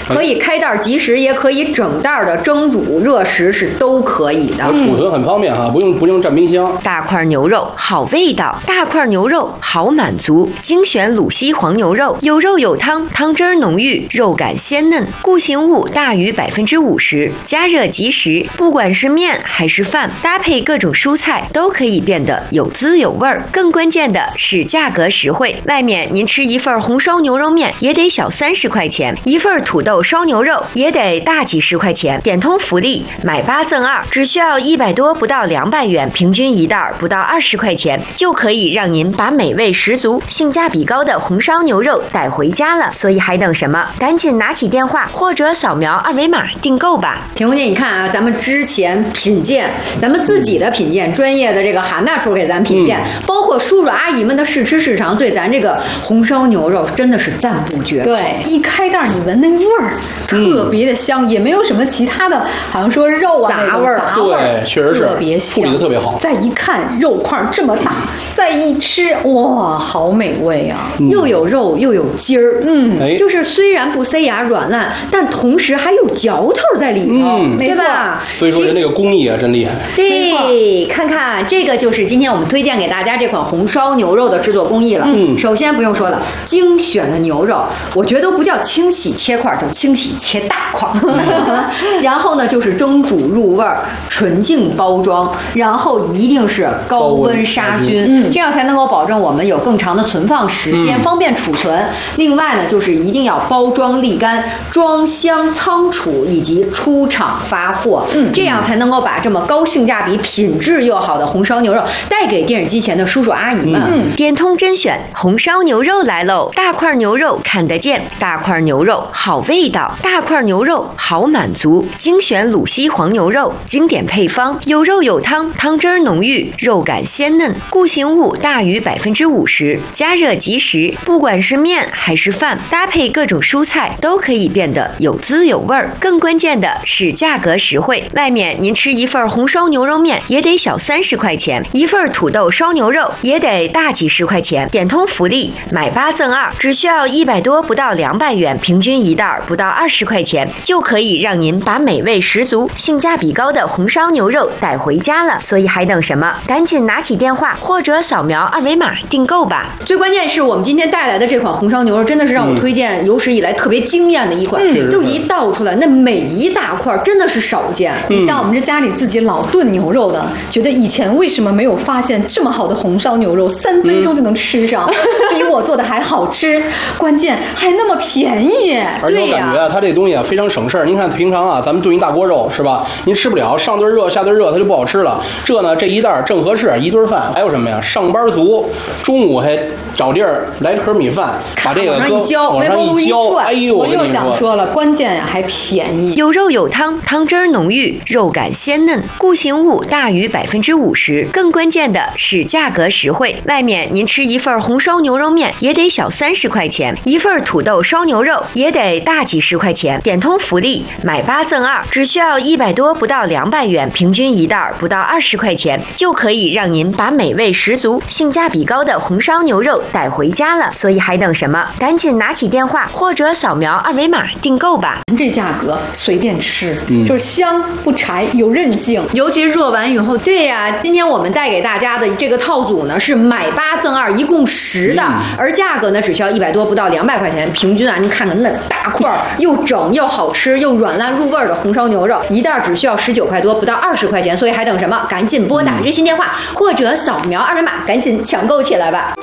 可以开袋即食，也可以整袋的蒸煮热食是都可以的。 储存很方便哈，不用占冰箱。 大块牛肉好味道，大块牛肉好满足。精选鲁西黄牛肉，有肉有汤，汤汁浓郁，肉感鲜嫩，固形物大于50%，加热即食。不管是面还是饭，搭配各种蔬菜都可以变得有滋有味儿。更关键的是价格实惠，外面您吃一份红烧牛肉面也得小30块钱，一份土豆烧牛肉也得大几十块钱。点通福利，买8赠2，只需要100多不到200元，平均一袋不到20块钱，就可以让您把美味十足、性价比高的红烧牛肉带回家了。所以还等什么？赶紧拿起电话或者扫描二维码订购吧。 平红姐，你看啊，咱们之前品鉴，咱们自己的品鉴，专业的这个韩大厨给咱品鉴，包括叔叔阿姨们的试吃试尝，对咱这个红烧牛肉真的是赞不绝口。 对，一开袋你闻那味儿特别的香，也没有什么其他的，好像说肉啊杂味儿， 对，确实是特别香， 处理的特别好。 再一看肉块这么大，再一吃，哇，好美味啊！ 又有肉又有筋儿，就是虽然不塞牙软烂，但同时还有嚼头在里头，对吧？ 所以说人这个工艺啊真厉害。 对，看看这个就是今天我们推荐给大家这款红烧牛肉的制作工艺了。首先不用说了，精选的牛肉，我觉得都不叫清洗切块，叫清洗切大块。然后呢，就是蒸煮入味儿，纯净包装，然后一定是高温杀菌，这样才能够保证我们有更长的存放时间，方便储存。另外呢，就是一定要包装沥干、装箱仓储以及出厂发货，这样才能够把这么高性价比、品质又好的红烧牛肉带给电视机前的叔叔阿姨们。 点通甄选红烧牛肉来喽！大块牛肉看得见，大块牛肉好味道，大块牛肉好满足。精选鲁西黄牛肉，经典配方，有肉有汤，汤汁浓郁，肉感鲜嫩，固形物大于50%，加热即食。不管是面还是饭，搭配各种蔬菜都可以变得有滋有味儿。更关键的是价格实惠，外面您吃一份红烧牛肉面也得小30块钱，一份土豆烧牛肉也得大几十块钱。点通福利，买8赠2，只需要100多不到200元，平均一袋不到20块钱，就可以让您把美味十足、性价比高的红烧牛肉带回家了。所以还等什么？赶紧拿起电话或者扫描二维码订购吧。 最关键是我们今天带来的这款红烧牛肉真的是让我推荐有史以来特别惊艳的一款，就一倒出来那每一大块真的是少见。 你像我们这家里自己老炖牛肉的，觉得以前为什么没有发现这么好的红烧牛肉3分钟就能吃上，比我做的还好吃，关键还那么便宜。 而且我感觉它这东西啊非常省事儿。您看平常啊咱们炖一大锅肉是吧，您吃不了，上顿热下顿热它就不好吃了。这一袋正合适，一顿饭。还有什么呀？上班族中午还找地儿来盒米饭，把这个往上一浇， 哎呦， 我又想说了，关键呀还便宜， 有肉有汤，汤汁浓郁，肉感鲜嫩，固形物大于50%。更关键的是价格实惠，外面您吃一份红烧牛肉面也得小30块钱，一份土豆烧牛肉也得大几十块钱。点通福利，买8赠2，只需要100多不到200元，平均一袋不到20块钱，就可以让您把美味十足、性价比高的红烧牛肉带回家了。所以还等什么？赶紧拿起电话或者扫描二维码订购吧。 这价格随便吃，就是香不柴，有韧性， 尤其热完以后。对呀，今天我们带给大家的这个套组呢是买8赠2，一共10袋，而价格呢只需要100多不到200块钱，平均啊，您看看那大块又整又好吃又软烂入味的红烧牛肉，一袋只需要19块多不到20块钱。所以还等什么？赶紧拨打热线电话或者扫描二维码，赶紧抢购起来吧。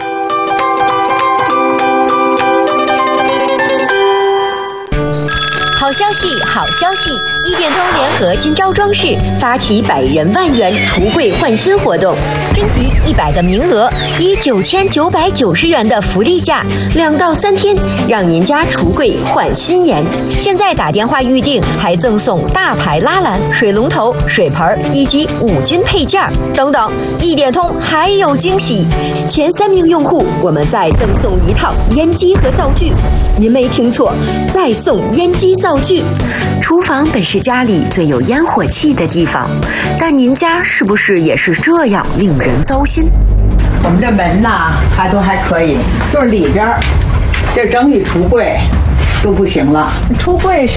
好消息，好消息！一点通联合金招装饰发起100人万元橱柜换新活动，征集100个名额，以9990元的福利价，2到3天，让您家橱柜换新颜。现在打电话预订，还赠送大牌拉篮、水龙头、水盆以及5金配件等等。一点通还有惊喜，前3名用户我们再赠送一套烟机和灶具。您没听错，再送烟机灶具。厨房本是家里最有烟火气的地方，但您家是不是也是这样令人糟心？ 我们这门呐还可以，就是里边这整理橱柜都不行了。橱柜